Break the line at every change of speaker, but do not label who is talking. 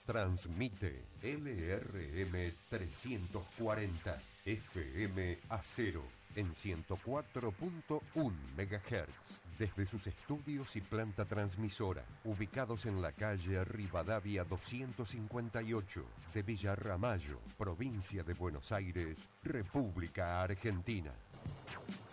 Transmite LRM 340 FM Acero en 104.1 MHz desde sus estudios y planta transmisora ubicados en la calle Rivadavia 258 de Villa Ramallo, provincia de Buenos Aires, República Argentina.